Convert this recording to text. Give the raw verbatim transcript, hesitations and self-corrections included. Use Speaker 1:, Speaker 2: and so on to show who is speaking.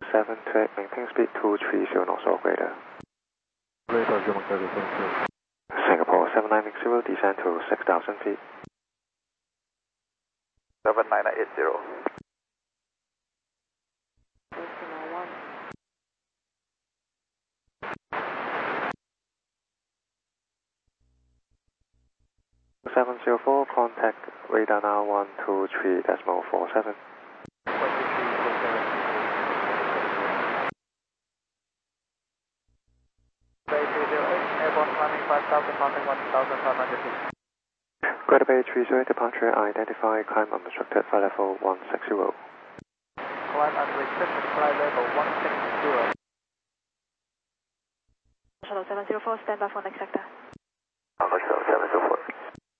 Speaker 1: seven to eight, maintain speed two three zero knots or greater.
Speaker 2: Radar German Cargo seven two.
Speaker 1: Singapore seven nine zero, descend to six thousand feet.
Speaker 3: seven nine eight zero.
Speaker 1: seven zero four, contact radar now one two three decimal four seven.
Speaker 3: Airborne climbing five thousand, mounting one thousand five hundred feet.
Speaker 1: Greater Bay three zero, departure identify, climb unrestricted, flight level one six zero.
Speaker 3: Climb unrestricted, flight level one six zero.
Speaker 4: Shuttle seven zero four, stand by for next sector.
Speaker 3: Alpha Shuttle seven zero four.